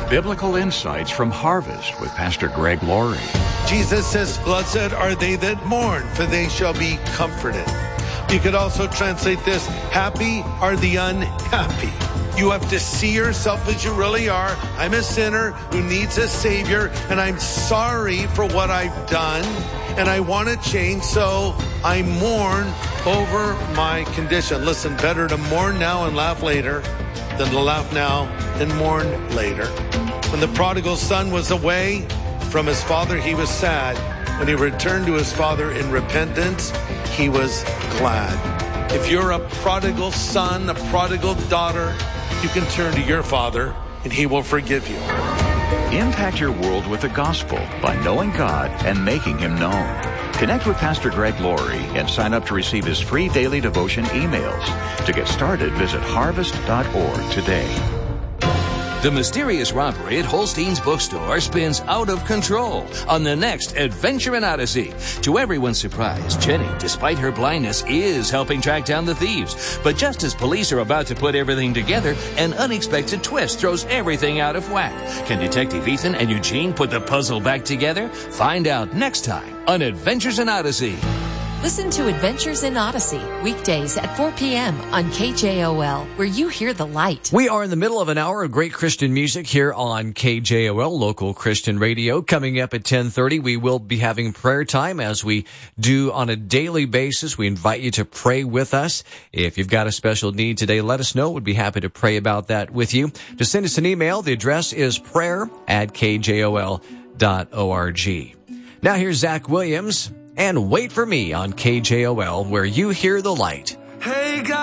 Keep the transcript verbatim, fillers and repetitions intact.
Biblical Insights from Harvest with Pastor Greg Laurie. Jesus says, blessed are they that mourn, for they shall be comforted. You could also translate this, happy are the unhappy. You have to see yourself as you really are. I'm a sinner who needs a Savior, and I'm sorry for what I've done, and I want to change, so I mourn over my condition. Listen, better to mourn now and laugh later than to laugh now and mourn later. When the prodigal son was away from his father, he was sad. When he returned to his father in repentance, he was glad. If you're a prodigal son, a prodigal daughter, you can turn to your Father, and He will forgive you. Impact your world with the gospel by knowing God and making Him known. Connect with Pastor Greg Laurie and sign up to receive his free daily devotion emails. To get started, visit harvest dot org today. The mysterious robbery at Holstein's bookstore spins out of control on the next Adventure in Odyssey. To everyone's surprise, Jenny, despite her blindness, is helping track down the thieves. But just as police are about to put everything together, an unexpected twist throws everything out of whack. Can Detective Ethan and Eugene put the puzzle back together? Find out next time on Adventures in Odyssey. Listen to Adventures in Odyssey, weekdays at four p.m. on K J O L, where you hear the light. We are in the middle of an hour of great Christian music here on K J O L, local Christian radio. Coming up at ten thirty, we will be having prayer time as we do on a daily basis. We invite you to pray with us. If you've got a special need today, let us know. We'd be happy to pray about that with you. To send us an email, the address is prayer at k j o l dot org. Now here's Zach Williams. And Wait for Me on K J O L, where you hear the light. Hey, God.